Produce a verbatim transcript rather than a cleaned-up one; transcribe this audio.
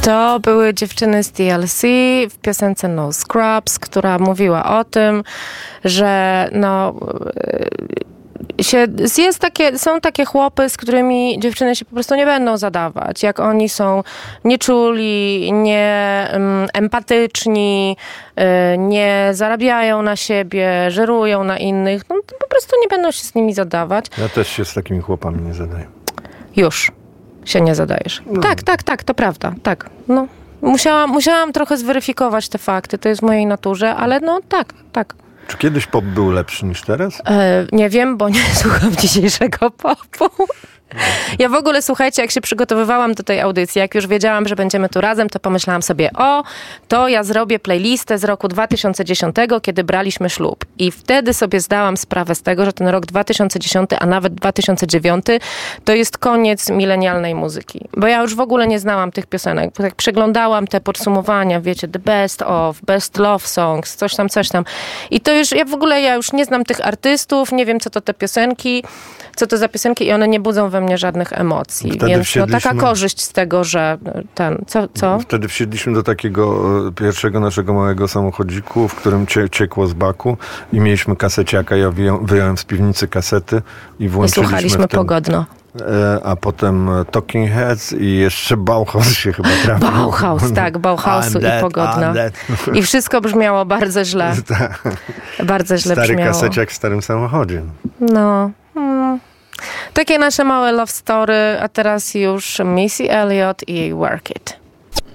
To były dziewczyny z T L C w piosence No Scrubs, która mówiła o tym, że no... Się, jest takie, są takie chłopy, z którymi dziewczyny się po prostu nie będą zadawać. Jak oni są nieczuli, nie um, empatyczni, y, nie zarabiają na siebie, żerują na innych, no to po prostu nie będą się z nimi zadawać. Ja też się z takimi chłopami nie zadaję. Już się nie zadajesz. No. Tak, tak, tak, to prawda. Tak, no. Musiałam, musiałam trochę zweryfikować te fakty, to jest w mojej naturze, ale no tak, tak. Czy kiedyś pop był lepszy niż teraz? E, nie wiem, bo nie słucham dzisiejszego popu. Ja w ogóle, słuchajcie, jak się przygotowywałam do tej audycji, jak już wiedziałam, że będziemy tu razem, to pomyślałam sobie, o, to ja zrobię playlistę z roku dwa tysiące dziesiątego, kiedy braliśmy ślub. I wtedy sobie zdałam sprawę z tego, że ten rok dwa tysiące dziesiąty, a nawet dwa tysiące dziewiąty, to jest koniec milenialnej muzyki. Bo ja już w ogóle nie znałam tych piosenek. Bo tak przeglądałam te podsumowania, wiecie, The Best of, Best Love Songs, coś tam, coś tam. I to już, ja w ogóle, ja już nie znam tych artystów, nie wiem, co to te piosenki, co to za piosenki i one nie budzą we mnie żadnych emocji. Wtedy Więc wsiedliśmy... no, taka korzyść z tego, że ten... Co? co? Wtedy wsiedliśmy do takiego pierwszego naszego małego samochodziku, w którym cie, ciekło z baku i mieliśmy kaseciaka. Ja wyjąłem, wyjąłem z piwnicy kasety i włączyliśmy. I słuchaliśmy w tym, pogodno. A potem Talking Heads i jeszcze Bauhaus się chyba trafił. Bauhaus, tak, Bauhausu i pogodno. I wszystko brzmiało bardzo źle. Bardzo źle Stary brzmiało. Stary kaseciak w starym samochodzie. No. Hmm. Takie nasze małe love story, a teraz już Missy Elliott i Work It.